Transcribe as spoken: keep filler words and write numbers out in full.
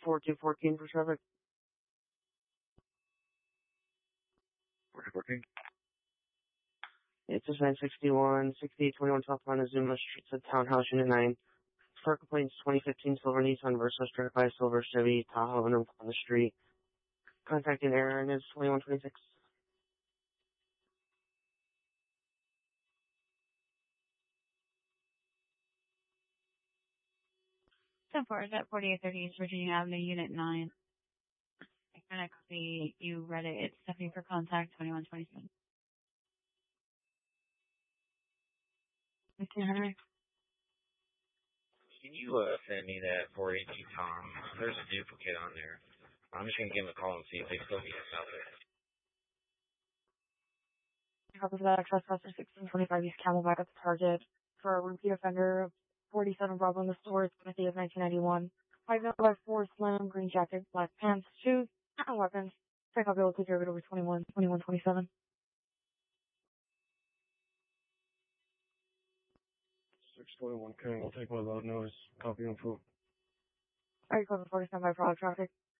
four two fourteen for traffic. four two fourteen. It's just nine sixty-one, sixty-eight twenty-one South Montezuma Street, to Townhouse Unit nine. For complaints, twenty fifteen Silver Nissan Versa, struck by a Silver Chevy Tahoe on the street. Contacting Aaron is twenty-one twenty-six. ten four is at forty-eight thirty East Virginia Avenue, Unit nine. I kind of copy you read it. It's Stephanie for contact, twenty-one twenty-seven. Okay, Henry. Can you uh, send me that four eighty Tom? There's a duplicate on there. I'm just going to give him a call and see if they still get us out there. Copy for that. Trespass for sixteen twenty-five East Camelback at the Target. For a repeat offender of forty-seven Bravo in the store, Timothy of nineteen ninety-one. five nine five four Slim, green jacket, black pants, shoes, and weapons. Check out Bill Clear over twenty-one twenty-one twenty-seven. six twenty-one K, I'll take my load notice. Copy info. Alright, code forty-seven by product traffic.